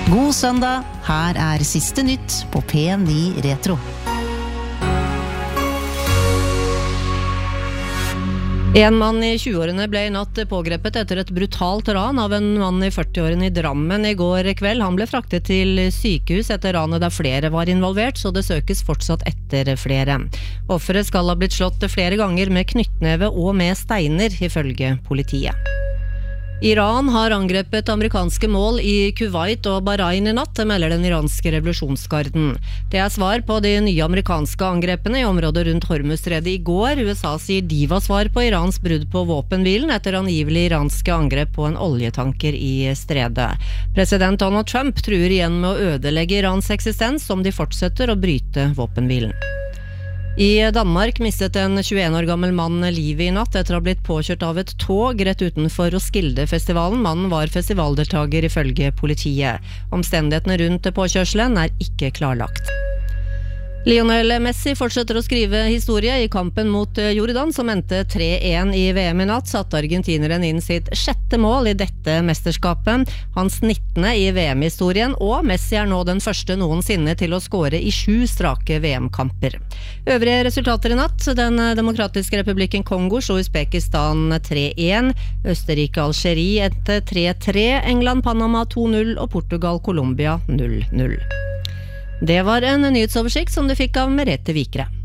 God søndag, her siste nytt på P9 Retro. En mann i 20-årene ble i natt pågrepet etter et brutalt ran av en mann i 40-årene i Drammen i går kveld. Han ble fraktet til sykehus etter ranet der flere var involvert, så det søkes fortsatt etter flere. Offeret skal ha blitt slått flere ganger med knyttneve og med steiner, ifølge politiet. Iran har angrepet amerikanske mål i Kuwait og Bahrain i natt, melder den iranske revolusjonsgarden. Det svar på de nye amerikanske angrepene i området rundt Hormuzstredet i går. USA sier de var svar på Irans brudd på våpenhvilen etter angivelig iranske angrep på en oljetanker i stredet. President Donald Trump truer igjen med å ødelegge Irans eksistens om de fortsetter å bryte våpenhvilen. I Danmark mistet en 21 år gammel mann livet i natt etter å ha blitt påkjørt av et tog rett utenfor Roskilde-festivalen. Mannen var festivaldeltager ifølge politiet. Omstendighetene rundt påkjørselen ikke klarlagt. Lionel Messi fortsetter å skrive historie. I kampen mot Jordan, som endte 3-1 i VM i natt, satte argentineren inn sitt 6. mål i dette mesterskapet, hans 19. i VM-historien, og Messi nå den første noensinne til å skåre i 7 strake VM-kamper. Øvrige resultater i natt: Den demokratiske republikken Kongo slo Uzbekistan 3-1, Østerrike-Algerie 3-3, England-Panama 2-0 og Portugal-Colombia 0-0. Det var en nyhetsoversikt som du fikk av Merete Vikre.